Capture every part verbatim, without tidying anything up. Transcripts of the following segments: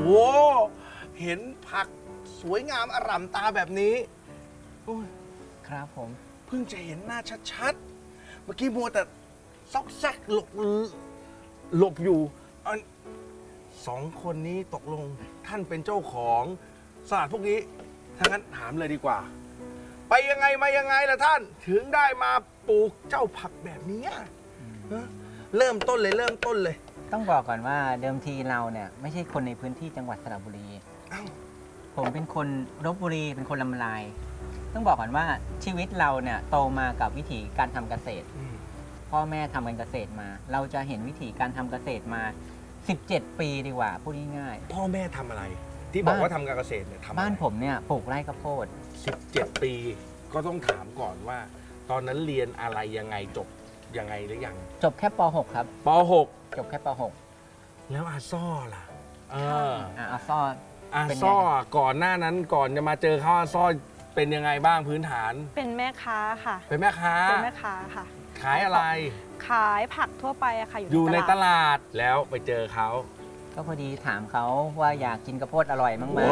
โอ้เห็นผักสวยงามอร่ำตาแบบนี้ครับผมเพิ่งจะเห็นหน้าชัดๆเมื่อกี้มัวแต่ซอกแซกหลบหลบอยู่สองคนนี้ตกลงท่านเป็นเจ้าของสลัดพวกนี้ถ้างั้นถามเลยดีกว่าไปยังไงมายังไงล่ะท่านถึงได้มาปลูกเจ้าผักแบบนี้เริ่มต้นเลยเริ่มต้นเลยต้องบอกก่อนว่าเดิมทีเราเนี่ยไม่ใช่คนในพื้นที่จังหวัดสระบุรีผมเป็นคนลพบุรีเป็นคนลำลายต้องบอกก่อนว่าชีวิตเราเนี่ยโตมากับวิถีการทำเกษตรพ่อแม่ทำการเกษตรมาเราจะเห็นวิถีการทำเกษตรมาสิบเจ็ดปีดีกว่าพูดง่ายๆพ่อแม่ทำอะไรที่บอกว่าทำการเกษตรเนี่ยทำบ้านผมเนี่ยปลูกไร่ข้าวโพดสิบเจ็ดปีก็ต้องถามก่อนว่าตอนนั้นเรียนอะไรยังไงจบยังไงหรือยังจบแค่ป หก ครับป หกจบแค่ป หกแล้วอาซ่อล่ะเอออาซ่ออาซ่อก่อนหน้านั้นก่อนจะมาเจอเขาอาซ่อเป็นยังไงบ้างพื้นฐานเป็นแม่ค้าค่ะเป็นแม่ค้าเป็นแม่ค้าค่ะขายอะไรขายผักทั่วไปอะค่ะอยู่ในตลาดแล้วไปเจอเขาก็พอดีถามเขาว่าอยากกินข้าวโพดอร่อยมั้งไหม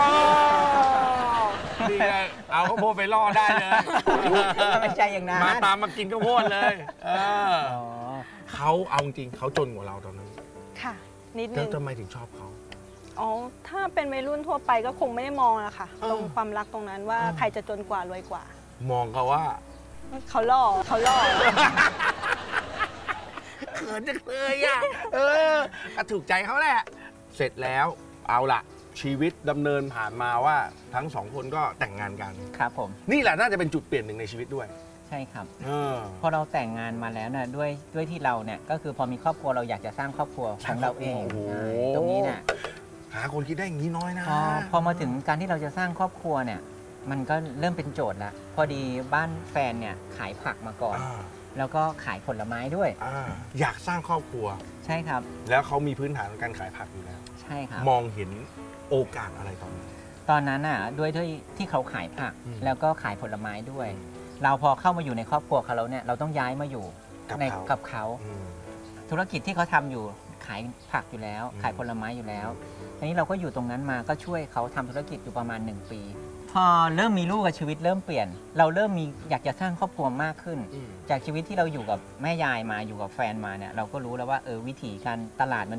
นี่เอาข้าวโพดไปล่อได้เลยไม่ใช่อย่างนั้นมาตามมากินข้าวโพดเลยเขาเอาจริงเขาจนกว่าเราตอนนั้นค่ะนิดนึงแล้วทำไมถึงชอบเขาอ๋อถ้าเป็นวัยรุ่นทั่วไปก็คงไม่ได้มองอะค่ะตรงความรักตรงนั้นว่าใครจะจนกว่ารวยกว่ามองเขาว่าเขาหล่อเขาหล่อเขินจังเลยอ่ะเออถูกใจเขาแหละเสร็จแล้วเอาล่ะชีวิตดำเนินผ่านมาว่าทั้งสองคนก็แต่งงานกันครับผมนี่แหละน่าจะเป็นจุดเปลี่ยนหนึ่งในชีวิตด้วยใช่ครับออพอเราแต่งงานมาแล้วเนี่ยด้วยด้วยที่เราเนี่ยก็คือพอมีครอบครัวเราอยากจะสร้างครอบครัวของเราเองตรงนี้เนี่ยหาคนคิดได้อย่างนี้น้อยนะพอพอมาถึงการที่เราจะสร้างครอบครัวเนี่ยมันก็เริ่มเป็นโจทย์ละพอดีบ้านแฟนเนี่ยขายผักมาก่อนแล้วก็ขายผลไม้ด้วยออยากสร้างครอบครัวใช่ครับแล้วเขามีพื้นฐานการขายผักอยู่แล้วใช่ครับมองเห็นโอกาสอะไรตอนนั้นตอนนั้นอ่ะด้วยที่ที่เขาขายผักแล้วก็ขายผลไม้ด้วย เราพอเข้ามาอยู่ในครอบครัวเขาแล้วเนี่ยเราต้องย้ายมาอยู่ในกับเขาธุรกิจที่เขาทำอยู่ขายผักอยู่แล้วขายผลไม้อยู่แล้วทีนี้เราก็อยู่ตรงนั้นมาก็ช่วยเขาทำธุรกิจอยู่ประมาณหนึ่งปีพอเริ่มมีลูกกับชีวิตเริ่มเปลี่ยนเราเริ่มมีอยากจะสร้างครอบครัวมากขึ้นจากชีวิตที่เราอยู่กับแม่ยายมาอยู่กับแฟนมาเนี่ยเราก็รู้แล้วว่าเออวิถีการตลาดมัน